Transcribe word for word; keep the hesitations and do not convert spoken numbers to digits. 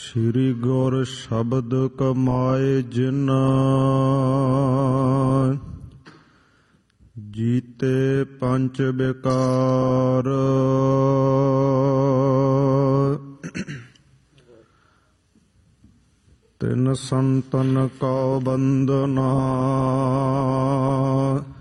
ਸ੍ਰੀ ਗੁਰ ਸ਼ਬਦ ਕਮਾਏ ਜਿਨ ਜੀਤੇ ਪੰਚ ਵਿਕਾਰ। ਤਿਨ ਸੰਤਨ ਕਉ ਬੰਦਨਾ